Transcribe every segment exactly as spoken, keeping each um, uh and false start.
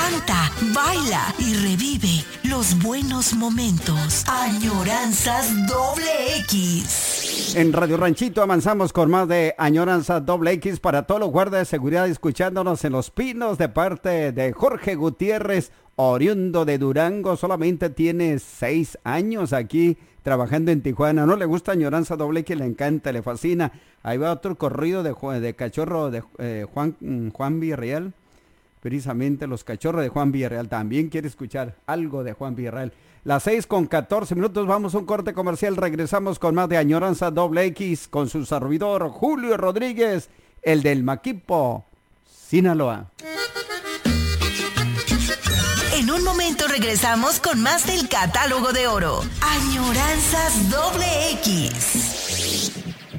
canta, baila y revive los buenos momentos. Añoranzas Doble X. En Radio Ranchito avanzamos con más de Añoranzas Doble X para todos los guardas de seguridad escuchándonos en Los Pinos de parte de Jorge Gutiérrez, oriundo de Durango. Solamente tiene seis años aquí trabajando en Tijuana. No le gusta Añoranza Doble X, le encanta, le fascina. Ahí va otro corrido de, de cachorro de eh, Juan, Juan Villarreal. Precisamente los cachorros de Juan Villarreal. También quiere escuchar algo de Juan Villarreal. Las seis con catorce minutos, vamos a un corte comercial. Regresamos con más de Añoranza Doble X con su servidor Julio Rodríguez, el del Maquipo, Sinaloa. En un momento regresamos con más del catálogo de oro. Añoranzas Doble X.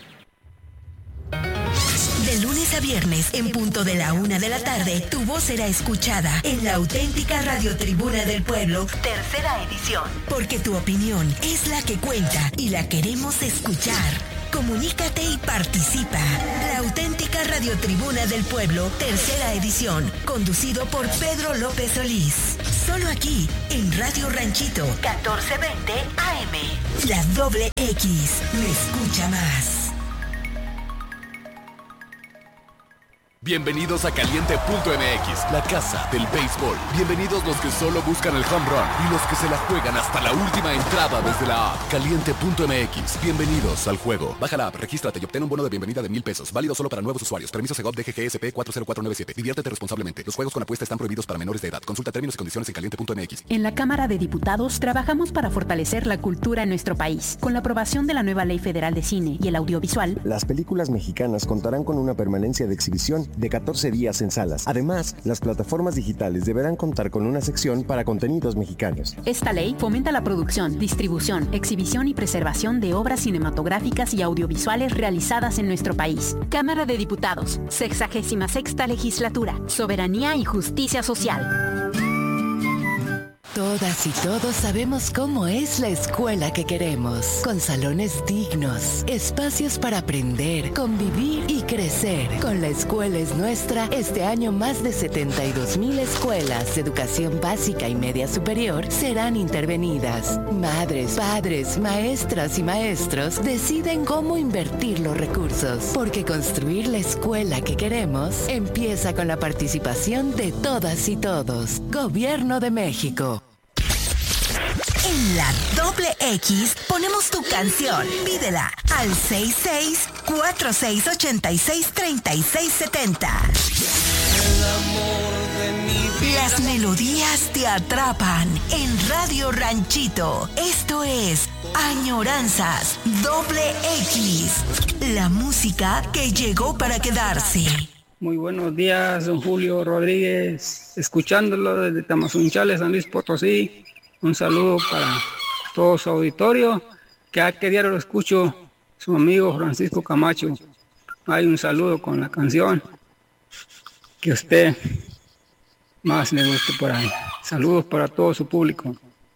De lunes a viernes, en punto de la una de la tarde, tu voz será escuchada en la auténtica Radio Tribuna del Pueblo, tercera edición. Porque tu opinión es la que cuenta y la queremos escuchar. Comunícate y participa. La auténtica Radio Tribuna del Pueblo, tercera edición, conducido por Pedro López Solís. Solo aquí, en Radio Ranchito, catorce veinte A M. La Doble X, me escucha más. Bienvenidos a Caliente punto M X, la casa del béisbol. Bienvenidos los que solo buscan el home run y los que se la juegan hasta la última entrada desde la app. Caliente punto M X, bienvenidos al juego. Baja la app, regístrate y obtén un bono de bienvenida de mil pesos. Válido solo para nuevos usuarios. Permiso Segov D G G S P cuatro cero cuatro nueve siete. Diviértete responsablemente. Los juegos con apuesta están prohibidos para menores de edad. Consulta términos y condiciones en Caliente punto M X. En la Cámara de Diputados trabajamos para fortalecer la cultura en nuestro país. Con la aprobación de la nueva Ley Federal de Cine y el Audiovisual, las películas mexicanas contarán con una permanencia de exhibición de catorce días en salas. Además, las plataformas digitales deberán contar con una sección para contenidos mexicanos. Esta ley fomenta la producción, distribución, exhibición y preservación de obras cinematográficas y audiovisuales realizadas en nuestro país. Cámara de Diputados, sexagésima sexta legislatura, soberanía y justicia social. Todas y todos sabemos cómo es la escuela que queremos, con salones dignos, espacios para aprender, convivir y crecer. Con La Escuela es Nuestra, este año más de setenta y dos mil escuelas de educación básica y media superior serán intervenidas. Madres, padres, maestras y maestros deciden cómo invertir los recursos, porque construir la escuela que queremos empieza con la participación de todas y todos. Gobierno de México. En la Doble X ponemos tu canción. Pídela al seis seis cuatro seis ocho seis tres seis siete cero. Las melodías te atrapan en Radio Ranchito. Esto es Añoranzas Doble X. La música que llegó para quedarse. Muy buenos días, don Julio Rodríguez. Escuchándolo desde Tamazunchale, San Luis Potosí. Un saludo para todo su auditorio, que a que diario lo escucho, su amigo Francisco Camacho. Hay un saludo con la canción que a usted más le guste por ahí. Saludos para todo su público.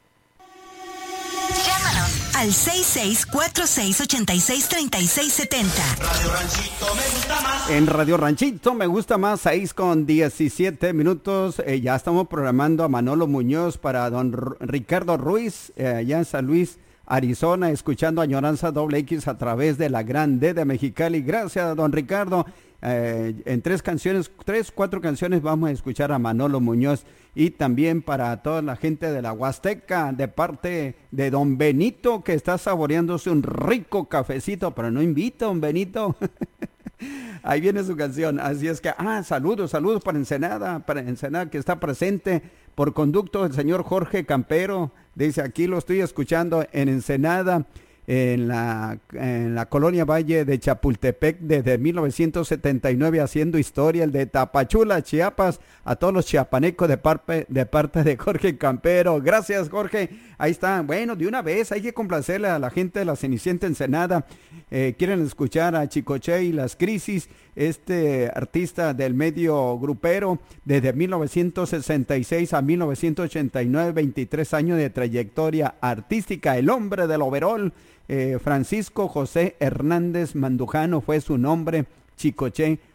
Llámanos al seis seis cuatro seis ocho seis tres seis siete cero. Radio Ranchito me gusta más. En Radio Ranchito me gusta más, seis con diecisiete minutos. Eh, ya estamos programando a Manolo Muñoz para don R- Ricardo Ruiz, eh, allá en San Luis, Arizona, escuchando Añoranza Doble X a través de la Gran D de Mexicali. Gracias, don Ricardo. Eh, en tres canciones, tres, cuatro canciones vamos a escuchar a Manolo Muñoz. Y también para toda la gente de la Huasteca, de parte de don Benito, que está saboreándose un rico cafecito, pero no invita, don Benito. Ahí viene su canción. Así es que, ah, saludos, saludos para Ensenada, para Ensenada que está presente por conducto del señor Jorge Campero. Dice, aquí lo estoy escuchando en Ensenada, en la, en la colonia Valle de Chapultepec desde mil novecientos setenta y nueve, haciendo historia, el de Tapachula, Chiapas, a todos los chiapanecos de parte, de parte de Jorge Campero. Gracias, Jorge. Ahí está. Bueno, de una vez hay que complacerle a la gente de la Cenicienta Ensenada. Eh, quieren escuchar a Chicoche y las Crisis, este artista del medio grupero, desde mil novecientos sesenta y seis a mil novecientos ochenta y nueve, veintitrés años de trayectoria artística. El hombre del overol, eh, Francisco José Hernández Mandujano fue su nombre. Chicoche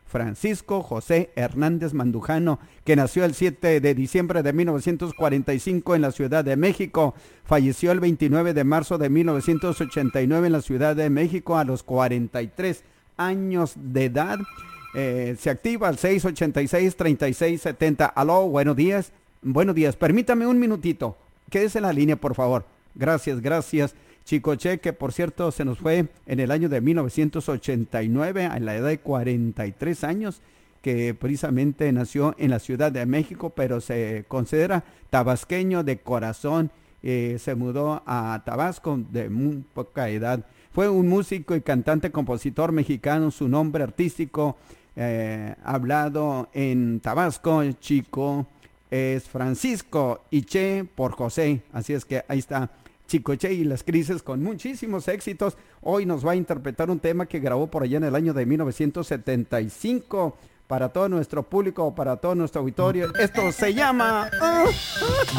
Francisco José Hernández Mandujano, que nació el siete de diciembre de mil novecientos cuarenta y cinco en la Ciudad de México. Falleció el veintinueve de marzo de mil novecientos ochenta y nueve en la Ciudad de México a los cuarenta y tres años de edad. Eh, se activa al seis ochenta y seis, treinta y seis setenta. Aló, buenos días. Buenos días. Permítame un minutito. Quédese en la línea, por favor. Gracias, gracias. Chicoche, que por cierto se nos fue en el año de mil novecientos ochenta y nueve a la edad de cuarenta y tres años, que precisamente nació en la Ciudad de México, pero se considera tabasqueño de corazón. Eh, se mudó a Tabasco de muy poca edad. Fue un músico y cantante compositor mexicano. Su nombre artístico eh, hablado en Tabasco, Chico, es Francisco, y Che por José. Así es que ahí está Chicoche y las Crisis, con muchísimos éxitos. Hoy nos va a interpretar un tema que grabó por allá en el año de mil novecientos setenta y cinco para todo nuestro público, para todo nuestro auditorio. Esto se llama...